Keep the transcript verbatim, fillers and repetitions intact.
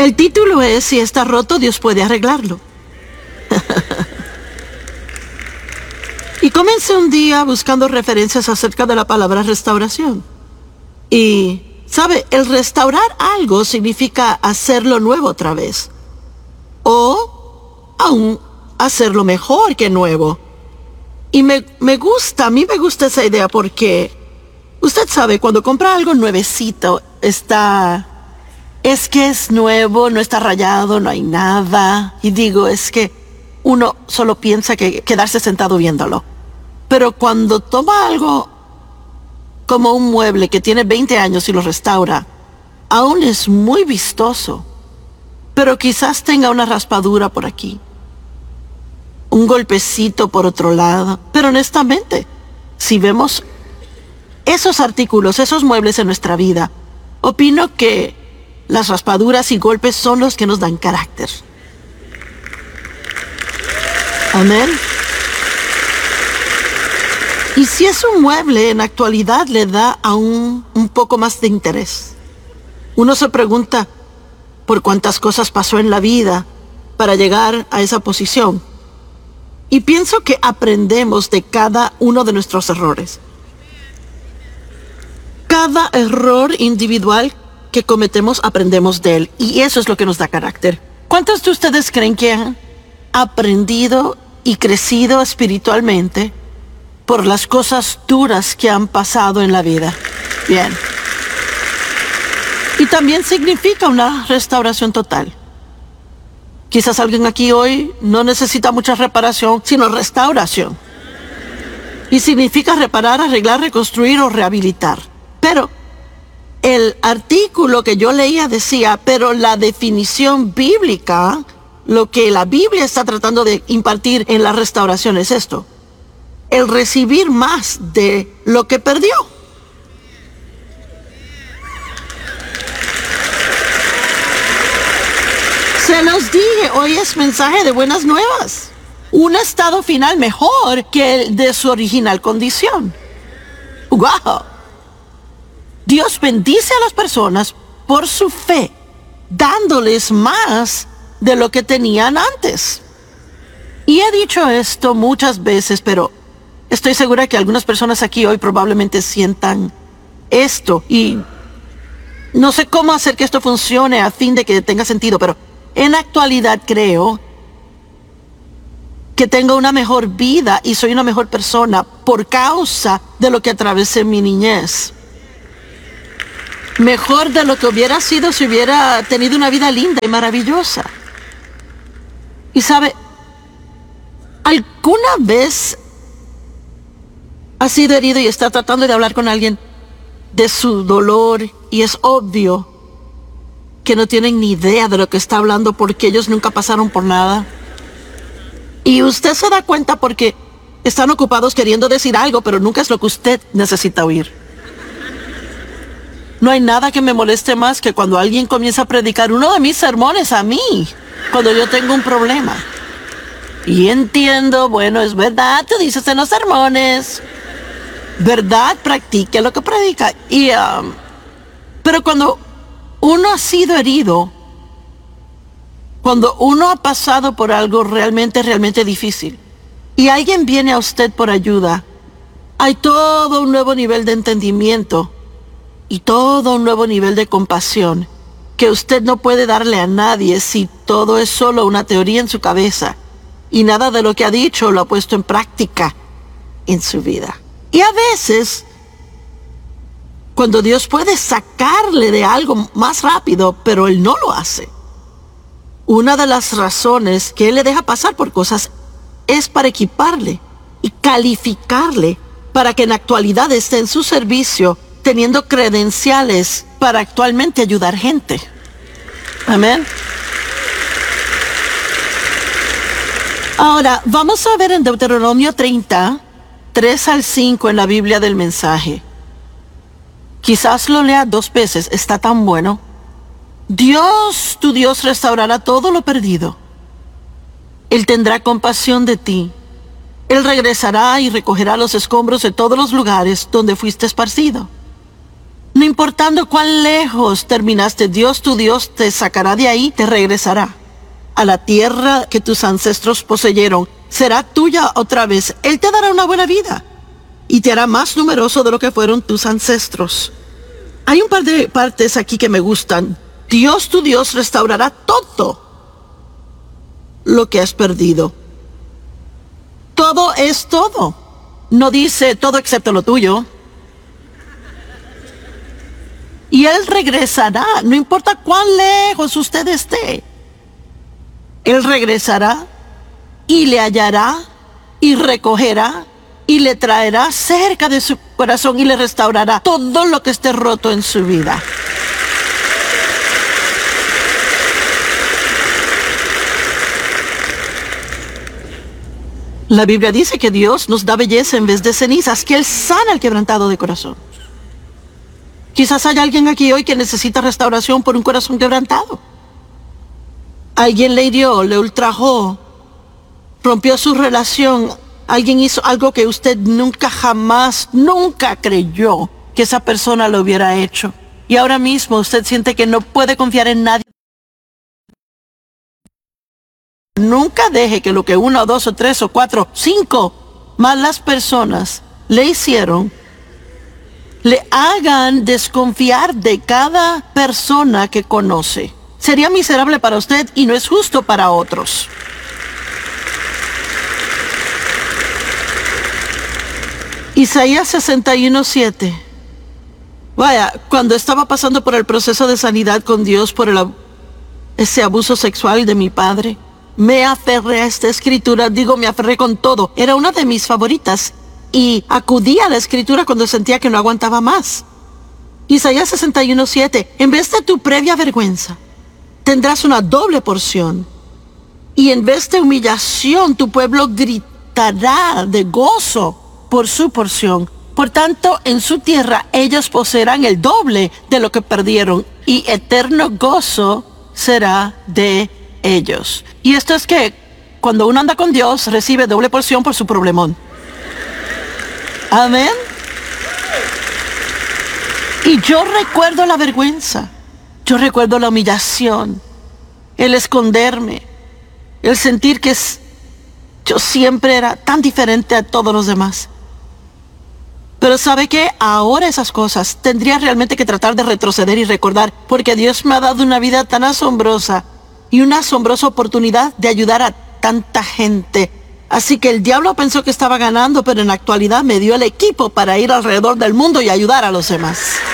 El título es Si está roto, Dios puede arreglarlo. Y comencé un día buscando referencias acerca de la palabra restauración. Y, ¿sabe? El restaurar algo significa hacerlo nuevo otra vez. O aún hacerlo mejor que nuevo. Y me, me gusta, a mí me gusta esa idea porque usted sabe, cuando compra algo nuevecito, está... Es que es nuevo, no está rayado, no hay nada. Y digo, es que uno solo piensa que quedarse sentado viéndolo. Pero cuando toma algo como un mueble que tiene veinte años y lo restaura, aún es muy vistoso. Pero quizás tenga una raspadura por aquí, un golpecito por otro lado. Pero honestamente, si vemos esos artículos, esos muebles en nuestra vida, opino que las raspaduras y golpes son los que nos dan carácter. Amén. Y si es un mueble, en la actualidad le da aún un poco más de interés. Uno se pregunta por cuántas cosas pasó en la vida para llegar a esa posición. Y pienso que aprendemos de cada uno de nuestros errores. Cada error individual que cometemos, aprendemos de él. Y eso es lo que nos da carácter. ¿Cuántos de ustedes creen que han aprendido y crecido espiritualmente por las cosas duras que han pasado en la vida? Bien. Y también significa una restauración total. Quizás alguien aquí hoy no necesita mucha reparación, sino restauración. Y significa reparar, arreglar, reconstruir o rehabilitar. Pero el artículo que yo leía decía, pero la definición bíblica, lo que la Biblia está tratando de impartir en la restauración es esto: el recibir más de lo que perdió. Se los dije, hoy es mensaje de buenas nuevas. Un estado final mejor que el de su original condición. ¡Wow! Dios bendice a las personas por su fe, dándoles más de lo que tenían antes. Y he dicho esto muchas veces, pero estoy segura que algunas personas aquí hoy probablemente sientan esto. Y no sé cómo hacer que esto funcione a fin de que tenga sentido, pero en la actualidad creo que tengo una mejor vida y soy una mejor persona por causa de lo que atravesé en mi niñez. Mejor de lo que hubiera sido si hubiera tenido una vida linda y maravillosa. Y sabe, ¿alguna vez ha sido herido y está tratando de hablar con alguien de su dolor y es obvio que no tienen ni idea de lo que está hablando porque ellos nunca pasaron por nada? Y usted se da cuenta porque están ocupados queriendo decir algo, pero nunca es lo que usted necesita oír. No hay nada que me moleste más que cuando alguien comienza a predicar uno de mis sermones a mí, cuando yo tengo un problema. Y entiendo, bueno, es verdad, tú dices en los sermones, verdad, practique lo que predica. Y, um, pero cuando uno ha sido herido, cuando uno ha pasado por algo realmente, realmente difícil, y alguien viene a usted por ayuda, hay todo un nuevo nivel de entendimiento y todo un nuevo nivel de compasión que usted no puede darle a nadie si todo es solo una teoría en su cabeza y nada de lo que ha dicho lo ha puesto en práctica en su vida. Y a veces, cuando Dios puede sacarle de algo más rápido, pero Él no lo hace, una de las razones que Él le deja pasar por cosas es para equiparle y calificarle para que en la actualidad esté en su servicio, teniendo credenciales para actualmente ayudar gente. Amén. Ahora, vamos a ver en Deuteronomio treinta, tres al cinco en la Biblia del Mensaje. Quizás lo lea dos veces, está tan bueno. Dios, tu Dios, restaurará todo lo perdido. Él tendrá compasión de ti. Él regresará y recogerá los escombros de todos los lugares donde fuiste esparcido. No importando cuán lejos terminaste, Dios tu Dios te sacará de ahí, te regresará a la tierra que tus ancestros poseyeron. Será tuya otra vez. Él te dará una buena vida y te hará más numeroso de lo que fueron tus ancestros. Hay un par de partes aquí que me gustan. Dios tu Dios restaurará todo lo que has perdido. Todo es todo. No dice todo excepto lo tuyo. Y Él regresará, no importa cuán lejos usted esté. Él regresará y le hallará y recogerá y le traerá cerca de su corazón y le restaurará todo lo que esté roto en su vida. La Biblia dice que Dios nos da belleza en vez de cenizas, que Él sana al quebrantado de corazón. Quizás haya alguien aquí hoy que necesita restauración por un corazón quebrantado. Alguien le hirió, le ultrajó, rompió su relación. Alguien hizo algo que usted nunca jamás, nunca creyó que esa persona lo hubiera hecho. Y ahora mismo usted siente que no puede confiar en nadie. Nunca deje que lo que una o dos o tres o cuatro, cinco malas personas le hicieron le hagan desconfiar de cada persona que conoce. Sería miserable para usted y no es justo para otros. Isaías sesenta y uno, siete. Vaya, cuando estaba pasando por el proceso de sanidad con Dios por el, ese abuso sexual de mi padre, me aferré a esta escritura, digo, me aferré con todo. Era una de mis favoritas. Y acudí a la escritura cuando sentía que no aguantaba más. Isaías sesenta y uno, siete. En vez de tu previa vergüenza, tendrás una doble porción. Y en vez de humillación, tu pueblo gritará de gozo por su porción. Por tanto, en su tierra ellos poseerán el doble de lo que perdieron. Y eterno gozo será de ellos. Y esto es que cuando uno anda con Dios, recibe doble porción por su problemón. Amén. Y yo recuerdo la vergüenza, yo recuerdo la humillación, el esconderme, el sentir que es, yo siempre era tan diferente a todos los demás. Pero ¿sabe qué? Ahora esas cosas tendría realmente que tratar de retroceder y recordar, porque Dios me ha dado una vida tan asombrosa y una asombrosa oportunidad de ayudar a tanta gente. Así que el diablo pensó que estaba ganando, pero en la actualidad me dio el equipo para ir alrededor del mundo y ayudar a los demás.